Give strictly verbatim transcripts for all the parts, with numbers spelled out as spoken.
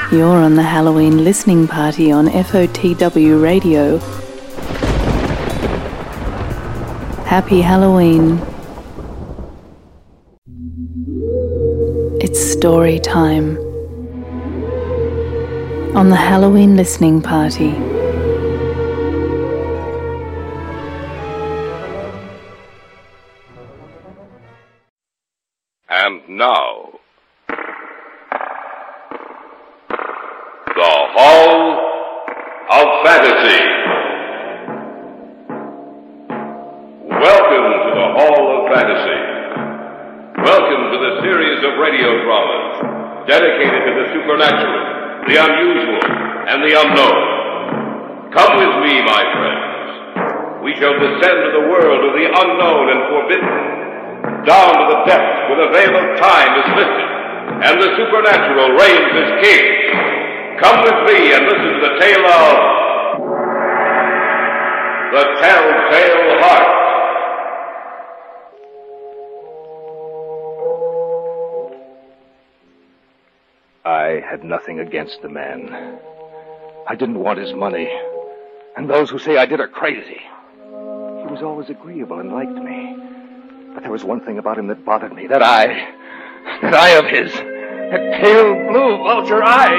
You're on the Halloween listening party on F O T W Radio. Happy Halloween. It's story time on the Halloween listening party. And now, the Hall of Fantasy. Welcome to the Hall of Fantasy. Welcome to the series of radio dramas dedicated to the supernatural, the unusual, and the unknown. Come with me, my friends. We shall descend to the world of the unknown and forbidden, down to the depths where the veil of time is lifted, and the supernatural reigns as king. Come with me and listen to the tale of The Telltale Heart. I had nothing against the man. I didn't want his money. And those who say I did are crazy. He was always agreeable and liked me. But there was one thing about him that bothered me. That eye. That eye of his. That pale blue vulture eye.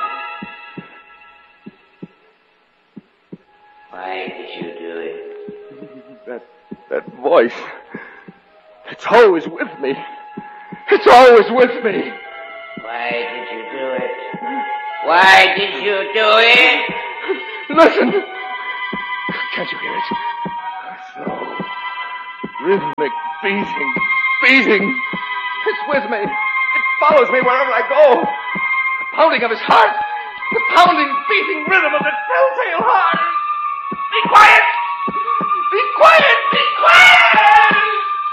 Why did you do it? That, that voice. It's always with me. It's always with me. Why did you do it? Why did you do it? Listen. Can't you hear it? Slow, rhythmic beating, beating. It's with me. It follows me wherever I go. The pounding of his heart. The pounding, beating rhythm of the telltale heart. Be quiet! Be quiet! Be quiet!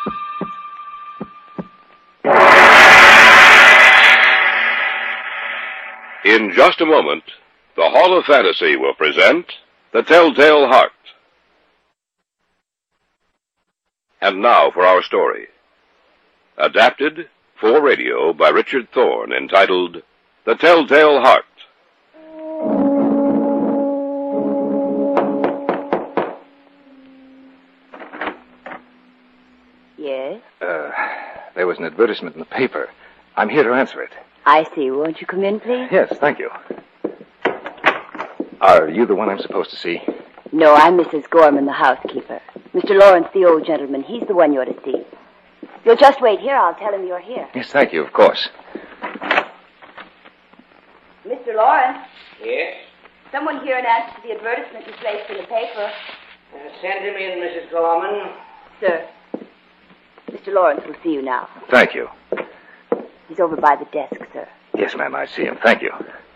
In just a moment, the Hall of Fantasy will present The Telltale Heart. And now for our story. Adapted for radio by Richard Thorne, entitled The Telltale Heart. Yes? Uh, there was an advertisement in the paper. I'm here to answer it. I see. Won't you come in, please? Yes, thank you. Are you the one I'm supposed to see? No, I'm Missus Gorman, the housekeeper. Mister Lawrence, the old gentleman, he's the one you're to see. You'll just wait here. I'll tell him you're here. Yes, thank you, of course. Mister Lawrence? Yes? Someone here in answer to the advertisement you placed in the paper. Uh, send him in, Missus Gorman. Sir, Mister Lawrence will see you now. Thank you. He's over by the desk, sir. Yes, ma'am, I see him. Thank you.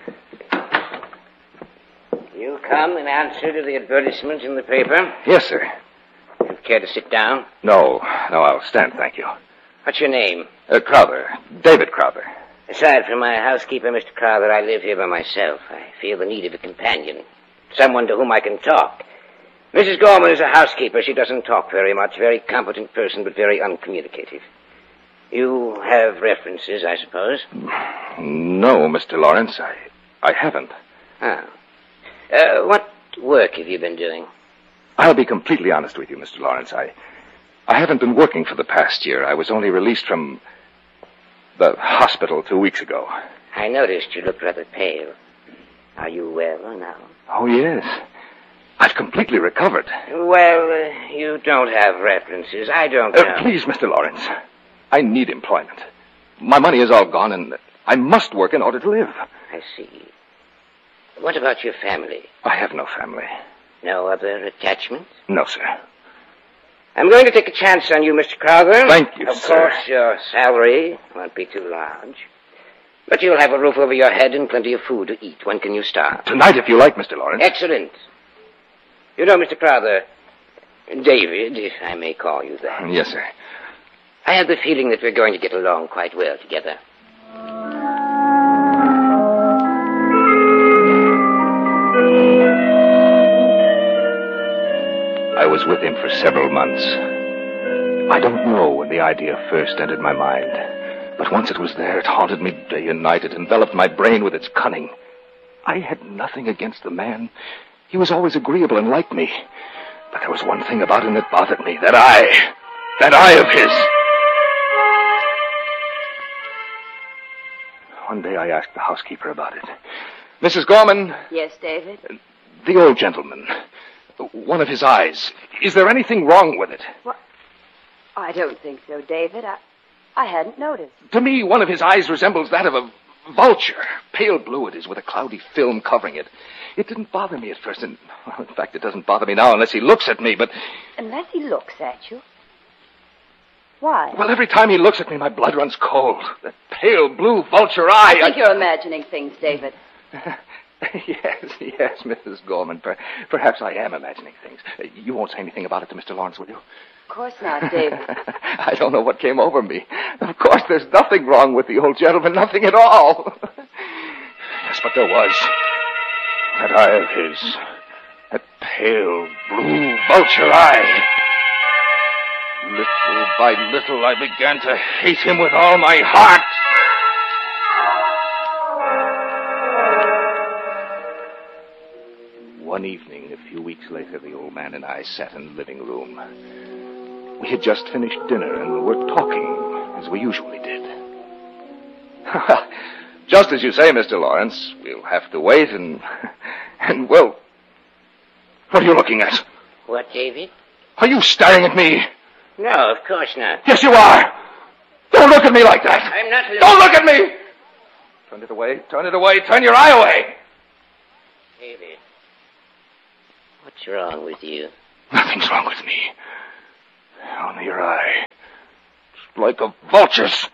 You come in answer to the advertisement in the paper? Yes, sir. You care to sit down? No, no, I'll stand, thank you. What's your name? Uh, Crowther. David Crowther. Aside from my housekeeper, Mister Crowther, I live here by myself. I feel the need of a companion. Someone to whom I can talk. Missus Gorman is a housekeeper. She doesn't talk very much. Very competent person, but very uncommunicative. You have references, I suppose? No, Mister Lawrence, I, I haven't. Oh. Uh, what work have you been doing? I'll be completely honest with you, Mister Lawrence. I, I haven't been working for the past year. I was only released from the hospital two weeks ago. I noticed you looked rather pale. Are you well now? Oh, yes. I've completely recovered. Well, uh, you don't have references. I don't know. Uh, please, Mister Lawrence. I need employment. My money is all gone, and I must work in order to live. I see. What about your family? I have no family. No other attachments? No, sir. I'm going to take a chance on you, Mister Crowther. Thank you, of sir. Of course, your salary won't be too large. But you'll have a roof over your head and plenty of food to eat. When can you start? Tonight, if you like, Mister Lawrence. Excellent. You know, Mister Crowther, David, if I may call you that. Yes, sir. I have the feeling that we're going to get along quite well together. I was with him for several months. I don't know when the idea first entered my mind, but once it was there, it haunted me day and night. It enveloped my brain with its cunning. I had nothing against the man. He was always agreeable and liked me. But there was one thing about him that bothered me. That eye. That eye of his. One day I asked the housekeeper about it. Missus Gorman. Yes, David? The old gentleman. One of his eyes. Is there anything wrong with it? What? I don't think so, David. I, I hadn't noticed. To me, one of his eyes resembles that of a vulture. Pale blue it is, with a cloudy film covering it. It didn't bother me at first, and, well, in fact, it doesn't bother me now unless he looks at me, but... Unless he looks at you? Why? Well, every time he looks at me, my blood runs cold. That pale blue vulture eye... I think I... you're imagining things, David. Yes, yes, Missus Gorman. Per- perhaps I am imagining things. You won't say anything about it to Mister Lawrence, will you? Of course not, David. I don't know what came over me. Of course, there's nothing wrong with the old gentleman, nothing at all. Yes, but there was. That eye of his. That pale blue vulture eye. Little by little, I began to hate him with all my heart. One evening, a few weeks later, the old man and I sat in the living room. We had just finished dinner and were talking, as we usually did. Just as you say, Mister Lawrence, we'll have to wait and... And, well... What are you looking at? What, David? Are you staring at me? No, of course not. Yes, you are! Don't look at me like that! I'm not looking... Don't look at me! Turn it away, turn it away, turn your eye away! David, what's wrong with you? Nothing's wrong with me. Only your eye. It's like a vulture's.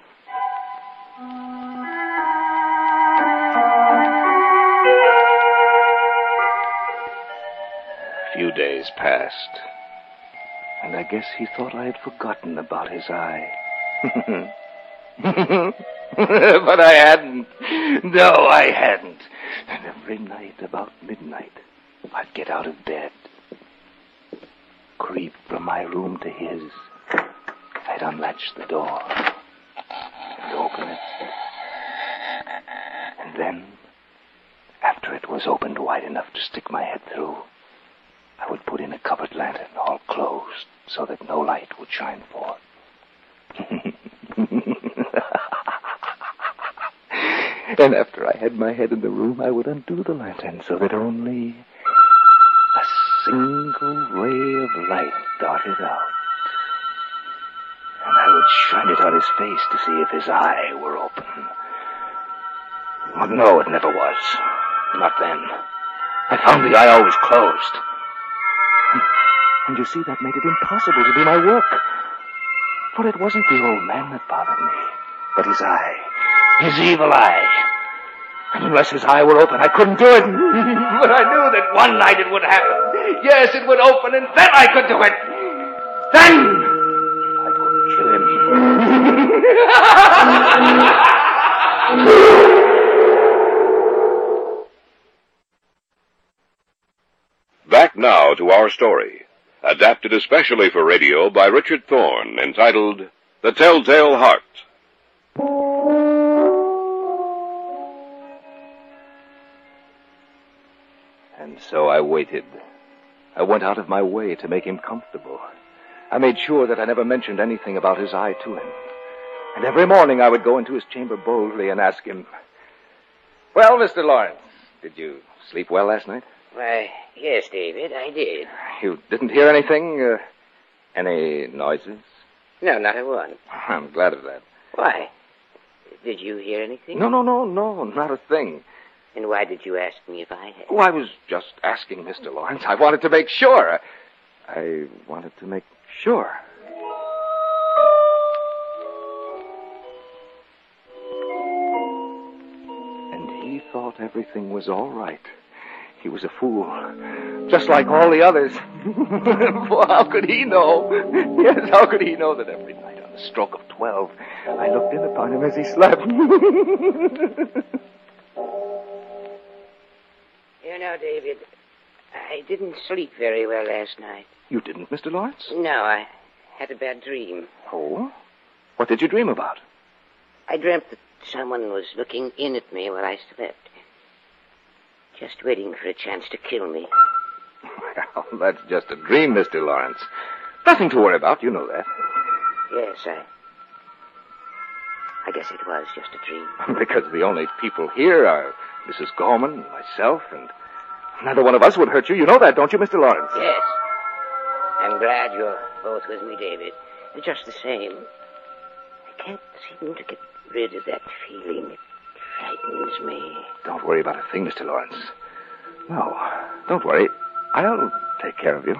A few days passed, and I guess he thought I had forgotten about his eye. But I hadn't. No, I hadn't. And every night about midnight, I'd get out of bed, creep from my room to his. I'd unlatch the door and open it. And then, after it was opened wide enough to stick my head through, I would put in a covered lantern, all closed, so that no light would shine forth. And after I had my head in the room, I would undo the lantern so that only a single ray of light darted out. And I would shine it on his face to see if his eye were open. But no, it never was. Not then. I found the eye always closed. And you see, that made it impossible to do my work. For it wasn't the old man that bothered me, but his eye. His evil eye. And unless his eye were open, I couldn't do it. But I knew that one night it would happen. Yes, it would open, and then I could do it. Then I could kill him. Back now to our story, adapted especially for radio by Richard Thorne, entitled The Telltale Heart. And so I waited. I went out of my way to make him comfortable. I made sure that I never mentioned anything about his eye to him. And every morning I would go into his chamber boldly and ask him, "Well, Mister Lawrence, did you sleep well last night?" Why, yes, David, I did. You didn't hear anything? Uh, any noises? No, not a one. I'm glad of that. Why? Did you hear anything? No, no, no, no, not a thing. And why did you ask me if I had? Oh, I was just asking, Mister Lawrence. I wanted to make sure. I wanted to make sure. And he thought everything was all right. He was a fool, just like all the others. Well, how could he know? Yes, how could he know that every night on the stroke of twelve, I looked in upon him as he slept? You know, David, I didn't sleep very well last night. You didn't, Mister Lawrence? No, I had a bad dream. Oh? What did you dream about? I dreamt that someone was looking in at me while I slept. Just waiting for a chance to kill me. Well, that's just a dream, Mister Lawrence. Nothing to worry about, you know that. Yes, I... I guess it was just a dream. Because the only people here are Missus Gorman, myself, and neither one of us would hurt you. You know that, don't you, Mister Lawrence? Yes. I'm glad you're both with me, David. Just the same, I can't seem to get rid of that feeling. It frightens me. Don't worry about a thing, Mister Lawrence. No, don't worry. I'll take care of you.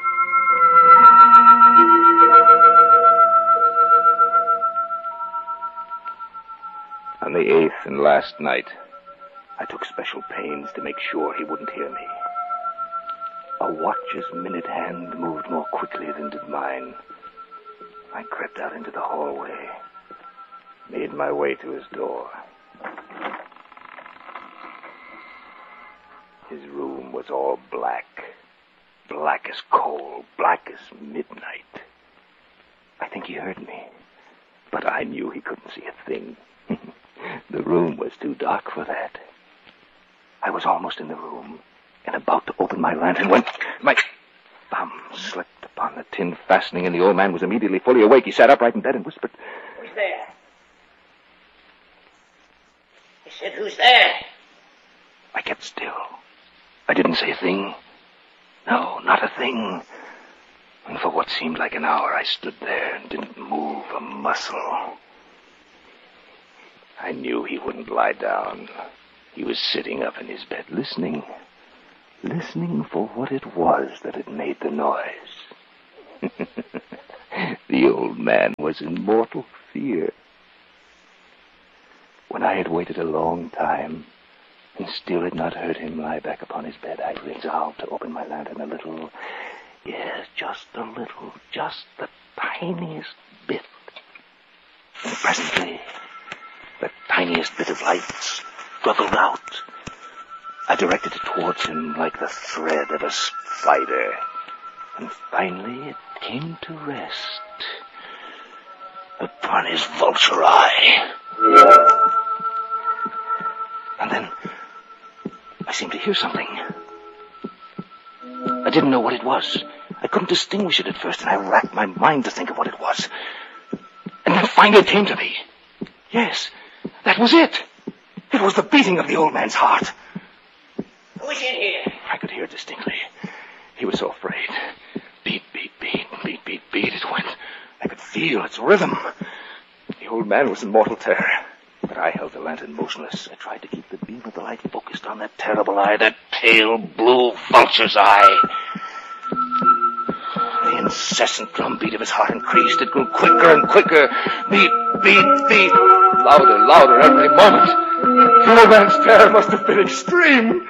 On the eighth and last night, I took special pains to make sure he wouldn't hear me. A watch's minute hand moved more quickly than did mine. I crept out into the hallway, made my way to his door. His room was all black, black as coal, black as midnight. I think he heard me, but I knew he couldn't see a thing. The room was too dark for that. I was almost in the room and about to open my lantern when my thumb slipped upon the tin fastening, and the old man was immediately fully awake. He sat upright in bed and whispered, "Who's there?" I said, "Who's there?" I kept still. I didn't say a thing. No, not a thing. And for what seemed like an hour, I stood there and didn't move a muscle. I knew he wouldn't lie down. He was sitting up in his bed, listening. Listening for what it was that had made the noise. The old man was in mortal fear. When I had waited a long time and still had not heard him lie back upon his bed, I resolved to open my lantern a little. Yes, just a little, just the tiniest bit. And presently, the tiniest bit of light struggled out. I directed it towards him like the thread of a spider. And finally it came to rest upon his vulture eye. And then I seemed to hear something. I didn't know what it was. I couldn't distinguish it at first, and I racked my mind to think of what it was. And then finally it came to me. Yes, that was it. It was the beating of the old man's heart. Who's in here? I could hear it distinctly. He was so afraid. Beat, beat, beat, beat, beat, beat. It went. I could feel its rhythm. The old man was in mortal terror. But I held the lantern motionless. I tried to keep the beam of the light focused on that terrible eye, that pale blue vulture's eye. The incessant drumbeat of his heart increased. It grew quicker and quicker. Beat, beat, beat. Louder, louder every moment. The old man's terror must have been extreme.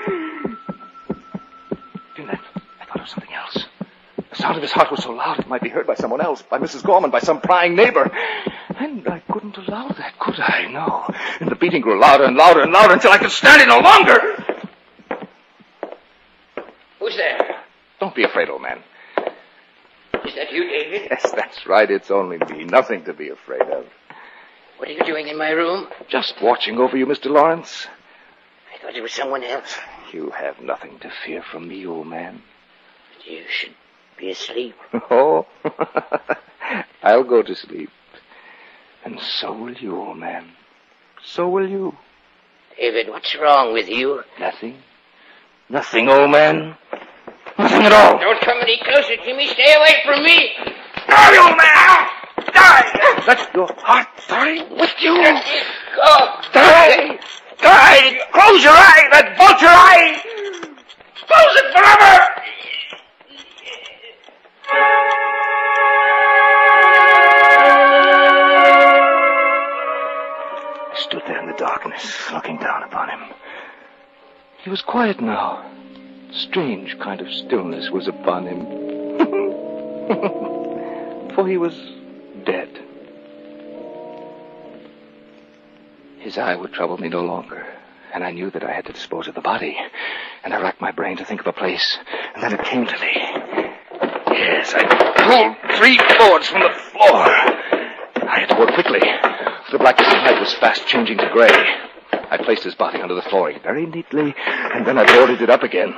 Then I thought of something else. The sound of his heart was so loud it might be heard by someone else, by Missus Gorman, by some prying neighbor. And I couldn't allow that, could I? No. And the beating grew louder and louder and louder until I could stand it no longer. Who's there? Don't be afraid, old man. Is that you, David? Yes, that's right. It's only me. Nothing to be afraid of. What are you doing in my room? Just watching over you, Mister Lawrence. I thought it was someone else. You have nothing to fear from me, old man. But you should be asleep. Oh, I'll go to sleep. And so will you, old man. So will you. David, what's wrong with you? Nothing. Nothing, old man. Nothing at all. Don't come any closer to me. Stay away from me. Die, old man! Die! Let your heart die with you. Let it go. Die! Die! Close your eye, that vulture eye! Close it forever! I stood there in the darkness, looking down upon him. He was quiet now. Strange kind of stillness was upon him. For he was dead. His eye would trouble me no longer, and I knew that I had to dispose of the body. And I racked my brain to think of a place, and then it came to me. Yes, I pulled three boards from the floor. I had to work quickly. The blackness of night was fast changing to gray. I placed his body under the flooring very neatly, and then I boarded it up again.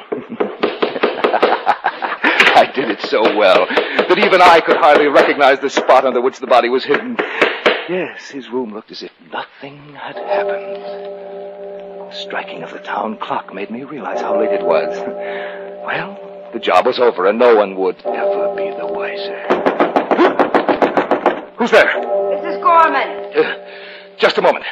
I did it so well that even I could hardly recognize the spot under which the body was hidden. Yes, his room looked as if nothing had happened. The striking of the town clock made me realize how late it was. Well, the job was over, and no one would ever be the wiser. Who's there? Missus Gorman. Uh, just a moment.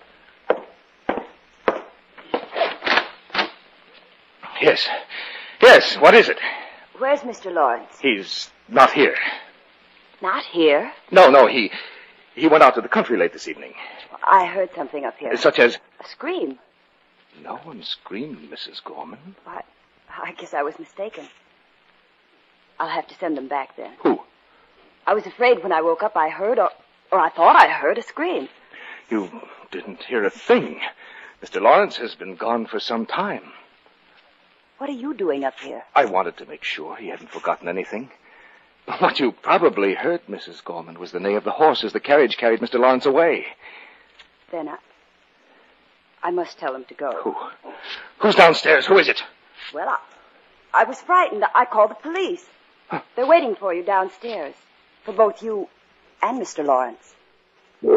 Yes. Yes, what is it? Where's Mister Lawrence? He's not here. Not here? No, no, he... He went out to the country late this evening. I heard something up here. Such as... A scream. No one screamed, Missus Gorman. I, I guess I was mistaken. I'll have to send them back then. Who? I was afraid when I woke up I heard, or, or I thought I heard a scream. You didn't hear a thing. Mister Lawrence has been gone for some time. What are you doing up here? I wanted to make sure he hadn't forgotten anything. What you probably heard, Missus Gorman, was the neigh of the horse as the carriage carried Mister Lawrence away. Then I... I must tell him to go. Who? Who's downstairs? Who is it? Well, I, I was frightened. I called the police. Huh. They're waiting for you downstairs. For both you and Mister Lawrence.